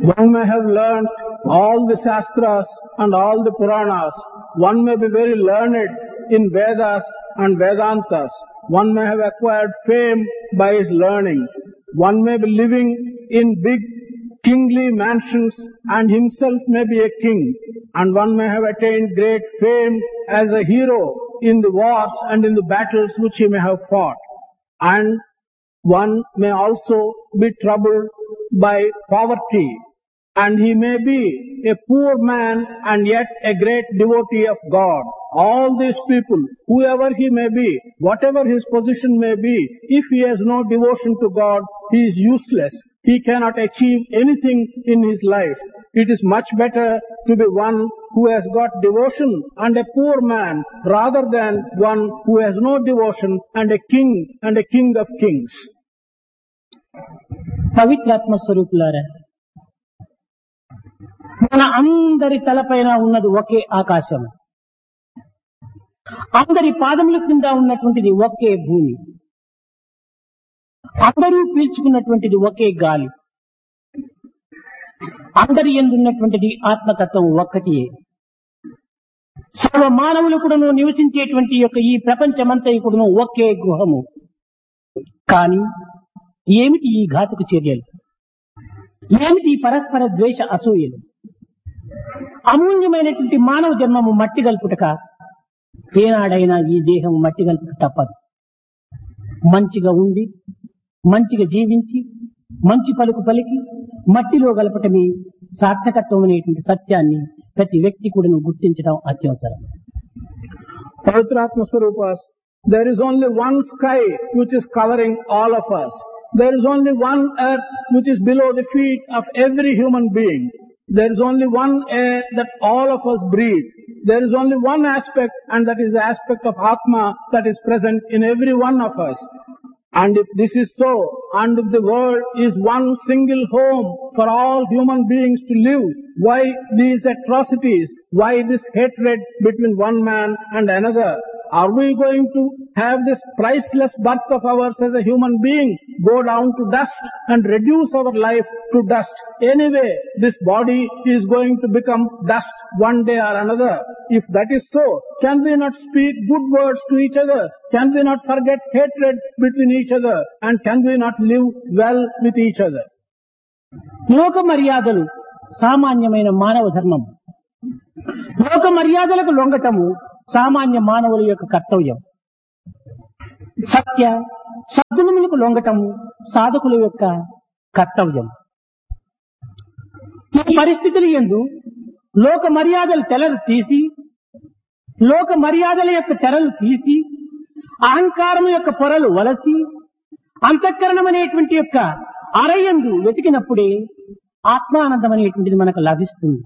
One may have learnt all the Shastras and all the Puranas. One may be very learned in Vedas and Vedantas. One may have acquired fame by his learning. One may be living in big kingly mansions and himself may be a king. And one may have attained great fame as a hero in the wars and in the battles which he may have fought. And one may also be troubled by poverty, and he may be a poor man and yet a great devotee of God. All these people, whoever he may be, whatever his position may be, if he has no devotion to God, he is useless. He cannot achieve anything in his life. It is much better to be one who has got devotion and a poor man rather than one who has no devotion and a king of kings. పవిత్రాత్మ స్వరూపులారా, మన అందరి తలపైన ఉన్నది ఒకే ఆకాశం, అందరి పాదముల కింద ఉన్నటువంటిది ఒకే భూమి, అందరూ పీల్చుకున్నటువంటిది ఒకే గాలి, అందరి యందు ఉన్నటువంటిది ఆత్మతత్వం ఒక్కటియే. సర్వ మానవులు కూడాను నివసించేటువంటి యొక్క ఈ ప్రపంచమంతా కూడాను ఒకే గృహము. కానీ ఏమిటి ఈ ఘాతుక చర్యలు? ఏమిటి ఈ పరస్పర ద్వేష అసూయలు? అమూల్యమైనటువంటి మానవ జన్మము మట్టి గల్పుటక ఏనాడైనా ఈ దేహము మట్టి గల్పుట తప్పదు. మంచిగా ఉండి మంచిగా జీవించి మంచి పలుకు పలికి మట్టిలో గలపటమే సార్థకత్వం అనేటువంటి సత్యాన్ని ప్రతి వ్యక్తి కూడా గుర్తించడం అత్యవసరం. Pavitratma Swarupas, there is only one sky which is covering all of us. There is only one earth which is below the feet of every human being. There is only one air that all of us breathe. There is only one aspect, and that is the aspect of Atma that is present in every one of us. And if this is so, and if the world is one single home for all human beings to live, why these atrocities? Why this hatred between one man and another? Are we going to have this priceless birth of ours as a human being go down to dust and reduce our life to dust? Anyway, this body is going to become dust one day or another. If that is so, can we not speak good words to each other? Can we not forget hatred between each other? And can we not live well with each other? లోక మర్యాదలు సామాన్యమైన మానవ ధర్మం. లోక మర్యాదలకు లొంగటము సామాన్య మానవుల యొక్క కర్తవ్యం. సత్య సద్గుణములకు లొంగటము సాధకుల యొక్క కర్తవ్యం. ఈ పరిస్థితులు యందు లోక మర్యాదలు తెరలు తీసి అహంకారం యొక్క పొరలు వలసి అంతఃకరణం అనేటువంటి యొక్క అరయందు వెతికినప్పుడే ఆత్మానందం అనేటువంటిది మనకు లభిస్తుంది.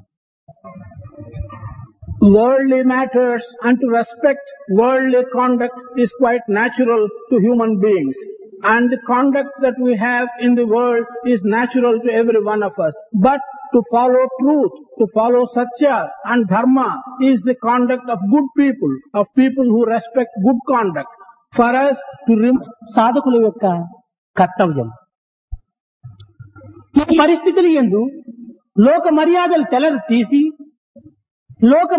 Worldly matters and to respect worldly conduct is quite natural to human beings. And the conduct that we have in the world is natural to every one of us. But to follow truth, to follow satya and dharma is the conduct of good people, of people who respect good conduct. For us to సాధకుల యొక్క కర్తవ్యం. ఈ పరిస్థితులు యందు లోక మర్యాదలు తెరలు తీసి లోక